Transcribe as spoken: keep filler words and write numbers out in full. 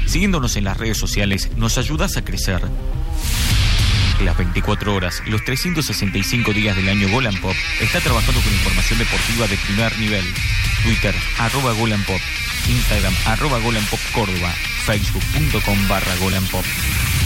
Siguiéndonos en las redes sociales, nos ayudas a crecer. Las veinticuatro horas, los trescientos sesenta y cinco días del año Golan Pop está trabajando con información deportiva de primer nivel. Twitter, arroba Golan Pop. Instagram, arroba Golan Pop Córdoba. Facebook punto com barra Golan Pop.